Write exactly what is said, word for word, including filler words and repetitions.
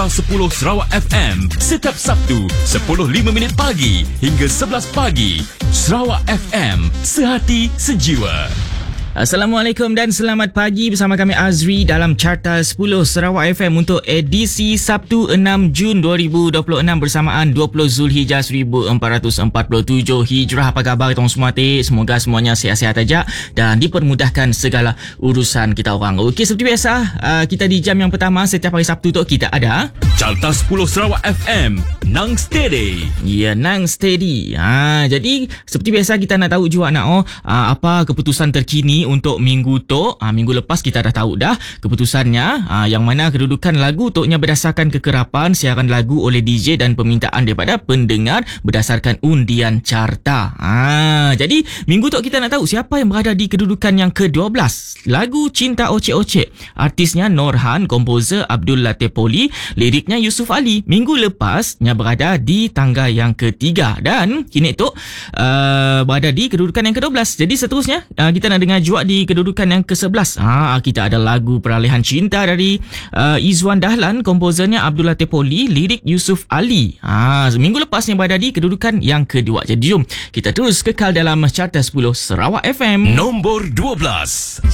sepuluh Sarawak F M setiap Sabtu sepuluh lima minit pagi hingga sebelas pagi. Sarawak F M, sehati sejiwa. Assalamualaikum dan selamat pagi bersama kami Azri dalam Carta sepuluh Sarawak F M untuk edisi Sabtu enam Jun dua ribu dua puluh enam bersamaan dua puluh Zulhijjah seribu empat ratus empat puluh tujuh Hijrah. Apa khabar tuan semua tik? Semoga semuanya sihat-sihat aja dan dipermudahkan segala urusan kita orang. Okey, seperti biasa kita di jam yang pertama setiap hari Sabtu tu kita ada Carta sepuluh Sarawak F M, Nang Steady. Ya, Nang Steady. Ha, jadi seperti biasa kita nak tahu juga nak oh apa keputusan terkini untuk minggu tu. Ha, minggu lepas kita dah tahu dah keputusannya, ha, yang mana kedudukan lagu tuknya berdasarkan kekerapan siaran lagu oleh D J dan permintaan daripada pendengar berdasarkan undian carta. Ha, jadi minggu tu kita nak tahu siapa yang berada di kedudukan yang ke dua belas. Lagu Cinta Ocek Ocek, artisnya Norhan, komposer Abdul Latif Poli, liriknya Yusuf Ali. Minggu lepasnya berada di tangga yang ketiga dan kini tu uh, berada di kedudukan yang ke dua belas. Jadi seterusnya uh, kita nak dengar juga di kedudukan yang ke sebelas. Ha, kita ada lagu Peralihan Cinta dari uh, Izwan Dahlan, komposernya Abdul Latif Poli, lirik Yusuf Ali. Ha, minggu lepasnya berada di kedudukan yang kedua. Jadi jom kita terus kekal dalam Carta sepuluh Sarawak F M. Nombor dua belas.